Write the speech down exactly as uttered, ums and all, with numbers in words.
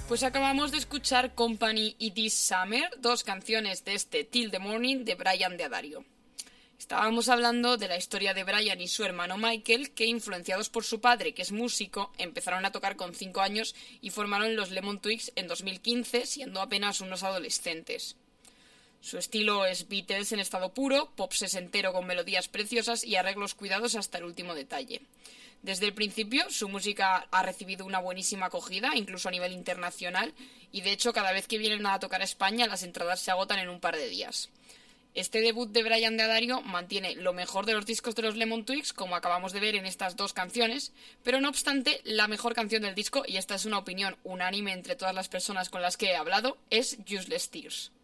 Pues acabamos de escuchar Company y This Summer, dos canciones de este Till the Morning de Brian de Addario. Estábamos hablando de la historia de Brian y su hermano Michael, que influenciados por su padre, que es músico, empezaron a tocar con cinco años y formaron los Lemon Twigs en dos mil quince, siendo apenas unos adolescentes. Su estilo es Beatles en estado puro, pop sesentero con melodías preciosas y arreglos cuidados hasta el último detalle. Desde el principio, su música ha recibido una buenísima acogida, incluso a nivel internacional, y de hecho cada vez que vienen a tocar a España las entradas se agotan en un par de días. Este debut de Brian de Addario mantiene lo mejor de los discos de los Lemon Twigs, como acabamos de ver en estas dos canciones, pero no obstante, la mejor canción del disco, y esta es una opinión unánime entre todas las personas con las que he hablado, es Useless Tears.